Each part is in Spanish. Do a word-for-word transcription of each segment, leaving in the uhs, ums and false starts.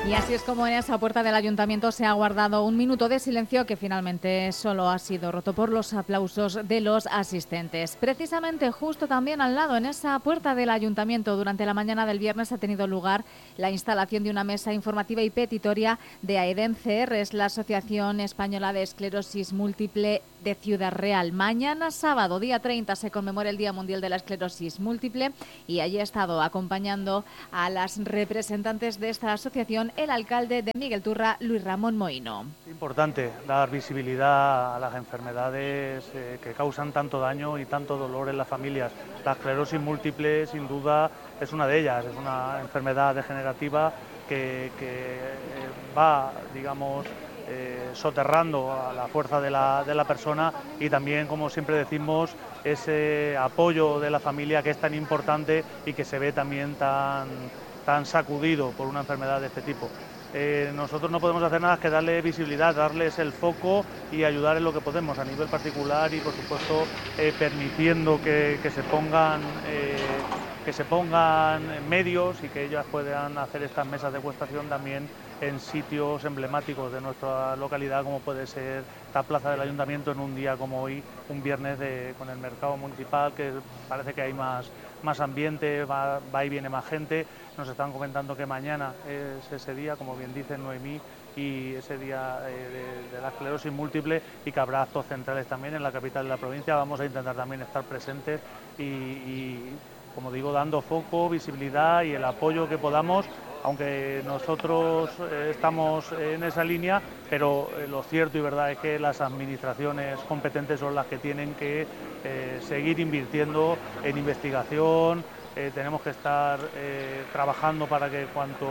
Y así es como en esa puerta del ayuntamiento se ha guardado un minuto de silencio que finalmente solo ha sido roto por los aplausos de los asistentes. Precisamente justo también al lado, en esa puerta del ayuntamiento, durante la mañana del viernes ha tenido lugar la instalación de una mesa informativa y petitoria de AEDEM C R, es la Asociación Española de Esclerosis Múltiple de Ciudad Real. Mañana sábado, día treinta, se conmemora el Día Mundial de la Esclerosis Múltiple y allí ha estado acompañando a las representantes de esta asociación el alcalde de Miguel Turra, Luis Ramón Mohino. Es importante dar visibilidad a las enfermedades eh, que causan tanto daño y tanto dolor en las familias. La esclerosis múltiple, sin duda, es una de ellas. Es una enfermedad degenerativa que, que eh, va, digamos, eh, soterrando a la fuerza de la, de la persona y también, como siempre decimos, ese apoyo de la familia que es tan importante y que se ve también tan, tan sacudido por una enfermedad de este tipo. Eh, nosotros no podemos hacer nada que darle visibilidad, darles el foco y ayudar en lo que podemos a nivel particular y, por supuesto, eh, permitiendo que, que se pongan eh, que se pongan medios y que ellas puedan hacer estas mesas de degustación también en sitios emblemáticos de nuestra localidad, como puede ser la plaza del ayuntamiento en un día como hoy, un viernes de, con el mercado municipal, que parece que hay más, más ambiente, va, va y viene más gente. Nos están comentando que mañana es ese día, como bien dice Noemí, y ese día eh, de, de la esclerosis múltiple, y que habrá actos centrales también en la capital de la provincia. Vamos a intentar también estar presentes y, y como digo, dando foco, visibilidad y el apoyo que podamos, aunque nosotros eh, estamos en esa línea, pero eh, lo cierto y verdad es que las administraciones competentes son las que tienen que eh, seguir invirtiendo en investigación. Eh, tenemos que estar eh, trabajando para que cuanto,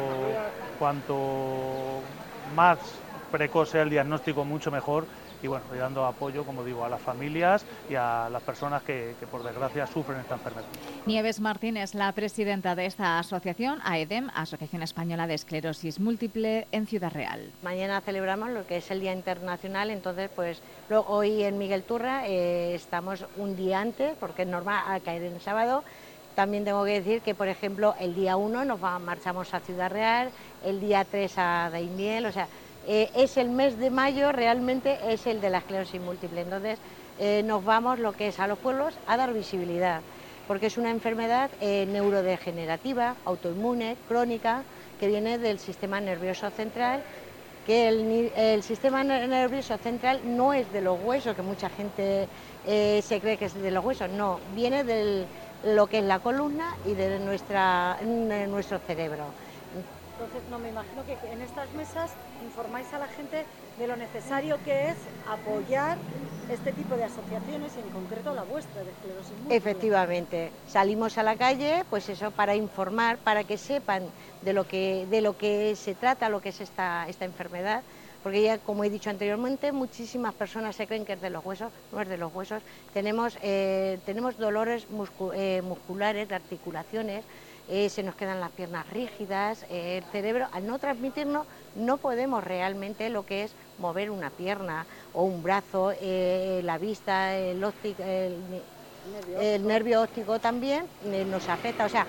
cuanto más precoz sea el diagnóstico, mucho mejor. Y bueno, y dando apoyo, como digo, a las familias y a las personas que, que por desgracia sufren esta enfermedad. Nieves Martín es la presidenta de esta asociación, AEDEM, Asociación Española de Esclerosis Múltiple en Ciudad Real. Mañana celebramos lo que es el Día Internacional, entonces pues luego, hoy en Miguel Turra eh, estamos un día antes, porque es normal a caer en el sábado. También tengo que decir que, por ejemplo, el día uno nos va, marchamos a Ciudad Real, el día tres a Daimiel, o sea, eh, es el mes de mayo, realmente es el de la esclerosis múltiple, entonces eh, nos vamos lo que es a los pueblos a dar visibilidad, porque es una enfermedad eh, neurodegenerativa, autoinmune, crónica, que viene del sistema nervioso central, que el, el sistema nervioso central no es de los huesos, que mucha gente eh, se cree que es de los huesos, no, viene de lo que es la columna y de, nuestra, de nuestro cerebro. Entonces, no me imagino que en estas mesas informáis a la gente de lo necesario que es apoyar este tipo de asociaciones, y en concreto la vuestra de esclerosis múltiple. Efectivamente, salimos a la calle, pues eso, para informar, para que sepan de lo que, de lo que se trata, lo que es esta, esta enfermedad, porque ya, como he dicho anteriormente, muchísimas personas se creen que es de los huesos, no es de los huesos. Tenemos, eh, tenemos dolores muscu eh, musculares, de articulaciones, eh, se nos quedan las piernas rígidas, eh, el cerebro, al no transmitirnos, no podemos realmente lo que es mover una pierna o un brazo, eh, la vista, el, óptico, el, nervio, el nervio óptico también eh, nos afecta, o sea,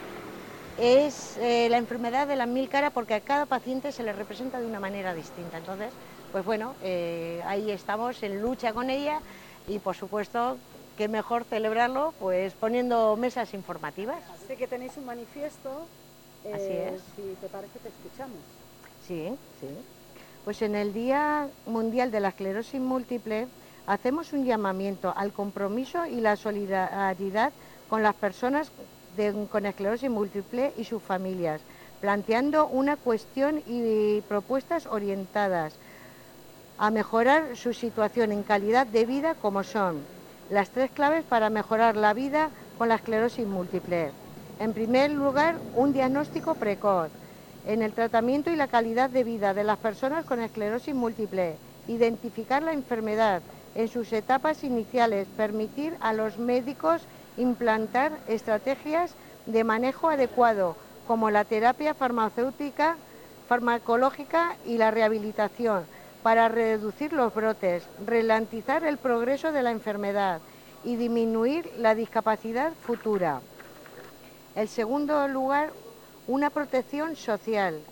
es eh, la enfermedad de las mil caras, porque a cada paciente se le representa de una manera distinta. Entonces, pues bueno, eh, ahí estamos en lucha con ella y, por supuesto, qué mejor celebrarlo pues poniendo mesas informativas. Sé que tenéis un manifiesto, eh, así es. Si te parece te escuchamos. Sí, sí. Pues en el Día Mundial de la Esclerosis Múltiple hacemos un llamamiento al compromiso y la solidaridad con las personas de, con esclerosis múltiple y sus familias, planteando una cuestión y propuestas orientadas a mejorar su situación en calidad de vida, como son las tres claves para mejorar la vida con la esclerosis múltiple. En primer lugar, un diagnóstico precoz en el tratamiento y la calidad de vida de las personas con esclerosis múltiple, identificar la enfermedad en sus etapas iniciales, permitir a los médicos implantar estrategias de manejo adecuado, como la terapia farmacéutica, farmacológica y la rehabilitación, para reducir los brotes, ralentizar el progreso de la enfermedad y disminuir la discapacidad futura. En segundo lugar, una protección social,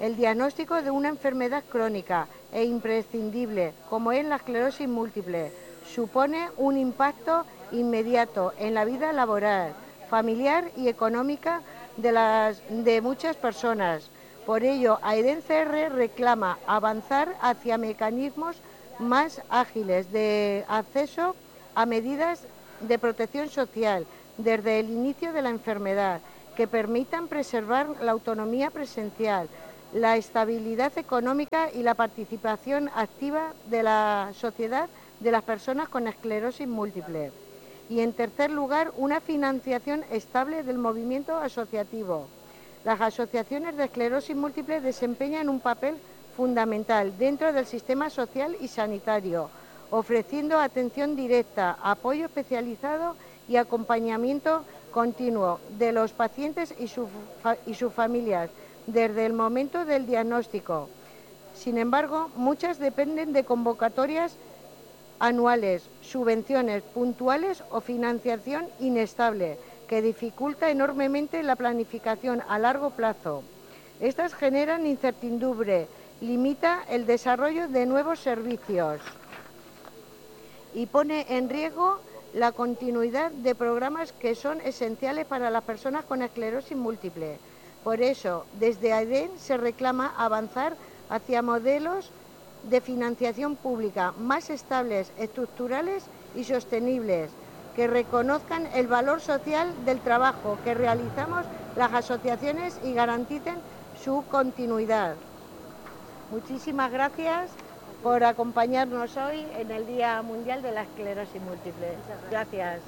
el diagnóstico de una enfermedad crónica e imprescindible, como es la esclerosis múltiple, supone un impacto inmediato en la vida laboral, familiar y económica de, las, de muchas personas. Por ello, AEDEN-C R reclama avanzar hacia mecanismos más ágiles de acceso a medidas de protección social desde el inicio de la enfermedad, que permitan preservar la autonomía presencial, la estabilidad económica y la participación activa de la sociedad de las personas con esclerosis múltiple. Y en tercer lugar, una financiación estable del movimiento asociativo. Las asociaciones de esclerosis múltiple desempeñan un papel fundamental dentro del sistema social y sanitario, ofreciendo atención directa, apoyo especializado y acompañamiento continuo de los pacientes y, su, y sus familias desde el momento del diagnóstico. Sin embargo, muchas dependen de convocatorias anuales, subvenciones puntuales o financiación inestable, que dificulta enormemente la planificación a largo plazo. Estas generan incertidumbre, limita el desarrollo de nuevos servicios y pone en riesgo la continuidad de programas que son esenciales para las personas con esclerosis múltiple. Por eso, desde AEDEN se reclama avanzar hacia modelos de financiación pública más estables, estructurales y sostenibles, que reconozcan el valor social del trabajo que realizamos las asociaciones y garanticen su continuidad. Muchísimas gracias por acompañarnos hoy en el Día Mundial de la Esclerosis Múltiple. Gracias.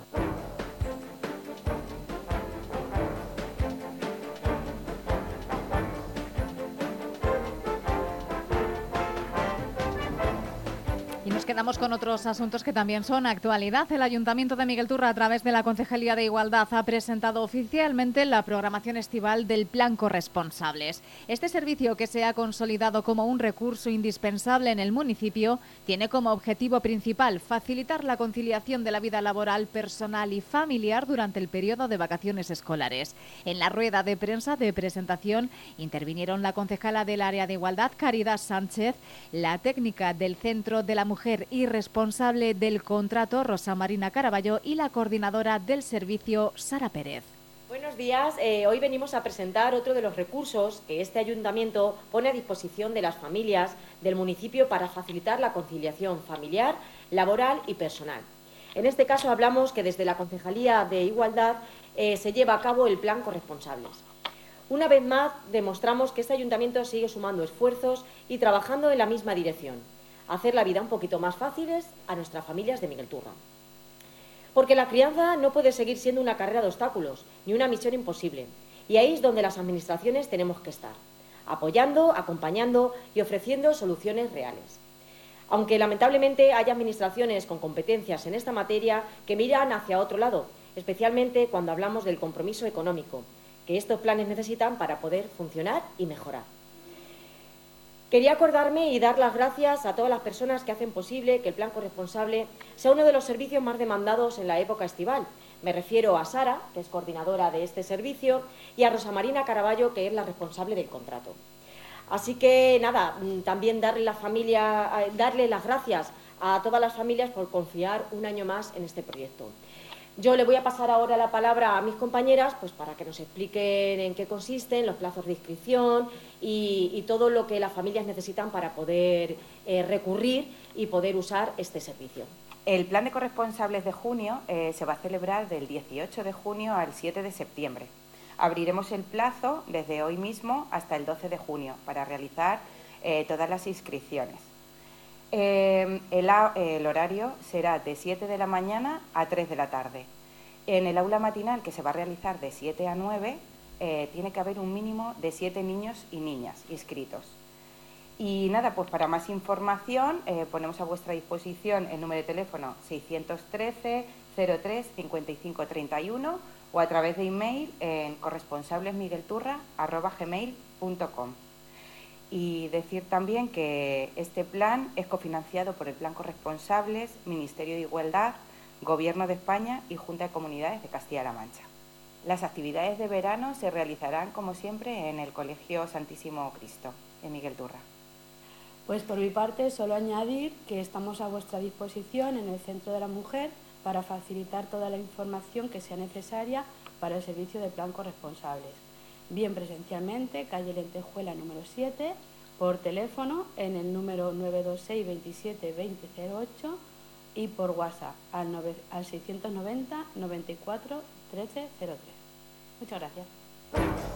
Y nos quedamos con otros asuntos que también son actualidad. El Ayuntamiento de Miguelturra, a través de la Concejalía de Igualdad, ha presentado oficialmente la programación estival del Plan Corresponsables. Este servicio, que se ha consolidado como un recurso indispensable en el municipio, tiene como objetivo principal facilitar la conciliación de la vida laboral, personal y familiar durante el periodo de vacaciones escolares. En la rueda de prensa de presentación intervinieron la concejala del área de Igualdad, Caridad Sánchez, la técnica del Centro de la Mujer y responsable del contrato, Rosa Marina Caraballo, y la coordinadora del servicio, Sara Pérez. Buenos días. Eh, hoy venimos a presentar otro de los recursos que este ayuntamiento pone a disposición de las familias del municipio para facilitar la conciliación familiar, laboral y personal. En este caso hablamos que desde la Concejalía de Igualdad eh, se lleva a cabo el Plan Corresponsables. Una vez más demostramos que este ayuntamiento sigue sumando esfuerzos y trabajando en la misma dirección: hacer la vida un poquito más fáciles a nuestras familias de Miguelturra. Porque la crianza no puede seguir siendo una carrera de obstáculos, ni una misión imposible. Y ahí es donde las administraciones tenemos que estar, apoyando, acompañando y ofreciendo soluciones reales. Aunque lamentablemente hay administraciones con competencias en esta materia que miran hacia otro lado, especialmente cuando hablamos del compromiso económico, que estos planes necesitan para poder funcionar y mejorar. Quería acordarme y dar las gracias a todas las personas que hacen posible que el Plan Corresponsable sea uno de los servicios más demandados en la época estival. Me refiero a Sara, que es coordinadora de este servicio, y a Rosa Marina Caraballo, que es la responsable del contrato. Así que, nada, también darle, la familia, darle las gracias a todas las familias por confiar un año más en este proyecto. Yo le voy a pasar ahora la palabra a mis compañeras, pues para que nos expliquen en qué consisten los plazos de inscripción y, y todo lo que las familias necesitan para poder eh, recurrir y poder usar este servicio. El plan de corresponsables de junio eh, se va a celebrar del dieciocho de junio al siete de septiembre. Abriremos el plazo desde hoy mismo hasta el doce de junio para realizar eh, todas las inscripciones. Eh, el, el horario será de siete de la mañana a tres de la tarde. En el aula matinal, que se va a realizar de siete a nueve, eh, tiene que haber un mínimo de siete niños y niñas inscritos. Y nada, pues para más información eh, ponemos a vuestra disposición el número de teléfono seiscientos trece, cero tres, cincuenta y cinco treinta y uno o a través de email en corresponsablesmiguelturra arroba gmail punto com. Y decir también que este plan es cofinanciado por el Plan Corresponsables, Ministerio de Igualdad, Gobierno de España y Junta de Comunidades de Castilla-La Mancha. Las actividades de verano se realizarán, como siempre, en el Colegio Santísimo Cristo, en Miguel Turra. Pues por mi parte, solo añadir que estamos a vuestra disposición en el Centro de la Mujer para facilitar toda la información que sea necesaria para el servicio de plan corresponsables, bien presencialmente, calle Lentejuela número siete, por teléfono en el número nueve dos seis, veintisiete, veinte, cero ocho y por WhatsApp al, al seiscientos noventa, noventa y cuatro, trece, cero tres. Muchas gracias.